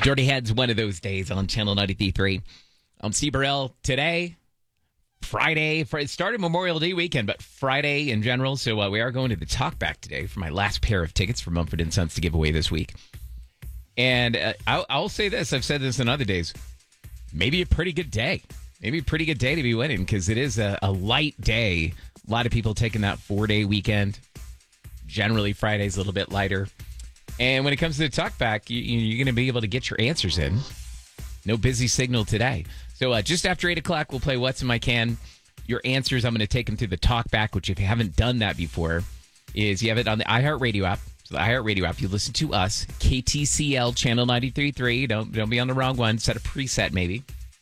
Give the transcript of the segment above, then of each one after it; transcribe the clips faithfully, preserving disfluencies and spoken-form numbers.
Dirty Heads, one of those days on Channel ninety-three point three. I'm Steve Burrell. Today, Friday, for, it started Memorial Day weekend, but Friday in general. So uh, we are going to the Talkback today for my last pair of tickets for Mumford and Sons to give away this week. And uh, I'll, I'll say this. I've said this in other days. Maybe a pretty good day. Maybe a pretty good day to be winning because it is a, a light day. A lot of people taking that four-day weekend. Generally, Friday's a little bit lighter. And when it comes to the Talkback, you, you're going to be able to get your answers in. No busy signal today. So uh, just after eight o'clock, we'll play What's in My Can. Your answers, I'm going to take them through the Talkback, which if you haven't done that before, is you have it on the iHeartRadio app. So the iHeartRadio app, you listen to us, K T C L, Channel ninety-three point three. Don't, don't be on the wrong one. Set a preset, maybe.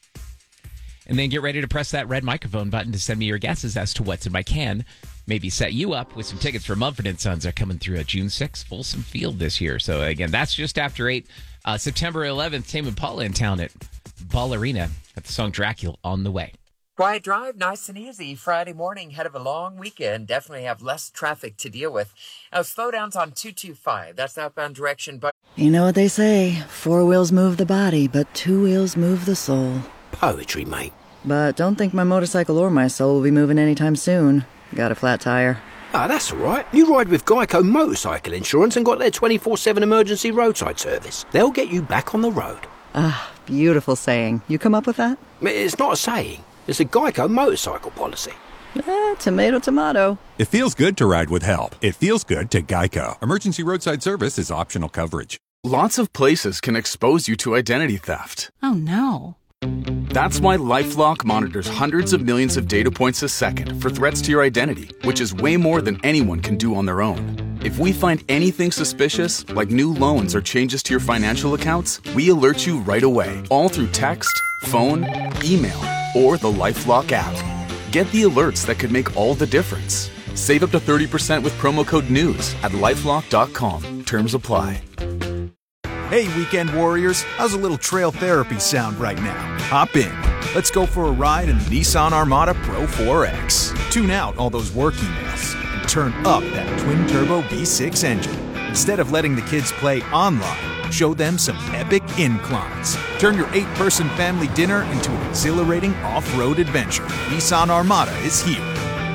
And then get ready to press that red microphone button to send me your guesses as to What's in My Can. Maybe set you up with some tickets for Mumford and Sons. They're coming through at June sixth, Folsom Field this year. So, again, that's just after eight. Uh, September eleventh, Tame Impala in town at Ball Arena. Got the song Dracula on the way. Quiet drive, nice and easy. Friday morning, head of a long weekend. Definitely have less traffic to deal with. Now, slowdowns on two two five. That's outbound direction. But you know what they say, four wheels move the body, but two wheels move the soul. Poetry, mate. But don't think my motorcycle or my soul will be moving anytime soon. Got a flat tire. Ah, that's all right. You ride with Geico Motorcycle Insurance and got their twenty-four seven emergency roadside service. They'll get you back on the road. Ah, beautiful saying. You come up with that? It's not a saying. It's a Geico motorcycle policy. Eh, tomato, tomato. It feels good to ride with help. It feels good to Geico. Emergency roadside service is optional coverage. Lots of places can expose you to identity theft. Oh, no. That's why LifeLock monitors hundreds of millions of data points a second for threats to your identity, which is way more than anyone can do on their own. If we find anything suspicious, like new loans or changes to your financial accounts, we alert you right away, all through text, phone, email, or the LifeLock app. Get the alerts that could make all the difference. Save up to thirty percent with promo code NEWS at lifelock dot com. Terms apply. Hey, weekend warriors, how's a little trail therapy sound right now? Hop in. Let's go for a ride in the Nissan Armada Pro four X. Tune out all those work emails and turn up that twin-turbo V six engine. Instead of letting the kids play online, show them some epic inclines. Turn your eight-person family dinner into an exhilarating off-road adventure. Nissan Armada is here.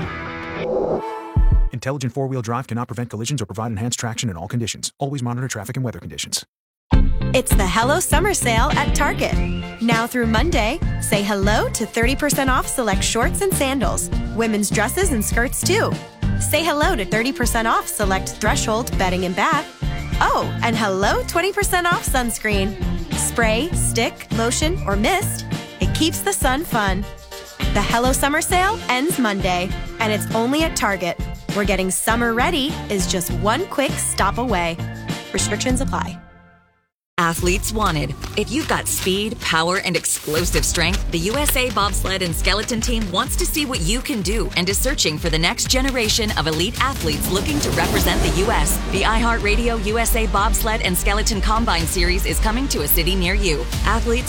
Intelligent four-wheel drive cannot prevent collisions or provide enhanced traction in all conditions. Always monitor traffic and weather conditions. It's the Hello Summer Sale at Target. Now through Monday, say hello to thirty percent off select shorts and sandals, women's dresses and skirts too. Say hello to thirty percent off select Threshold bedding and bath. Oh, and hello twenty percent off sunscreen. Spray, stick, lotion, or mist. It keeps the sun fun. The Hello Summer Sale ends Monday, and it's only at Target, where getting summer ready is just one quick stop away. Restrictions apply. Athletes wanted. If you've got speed, power, and explosive strength, the U S A Bobsled and Skeleton Team wants to see what you can do and is searching for the next generation of elite athletes looking to represent the U S The iHeartRadio U S A Bobsled and Skeleton Combine Series is coming to a city near you. Athletes